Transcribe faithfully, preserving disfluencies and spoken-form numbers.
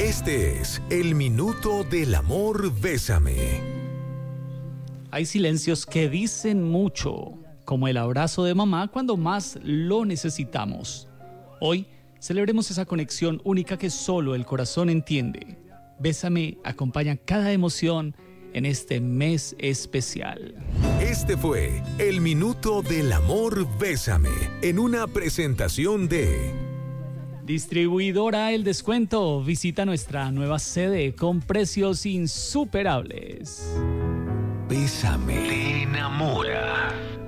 Este es el Minuto del Amor. Bésame. Hay silencios que dicen mucho, como el abrazo de mamá cuando más lo necesitamos. Hoy celebremos esa conexión única que solo el corazón entiende. Bésame acompaña cada emoción en este mes especial. Este fue el Minuto del Amor. Bésame, en una presentación de Distribuidora El Descuento. Visita nuestra nueva sede con precios insuperables. Bésame, te enamora.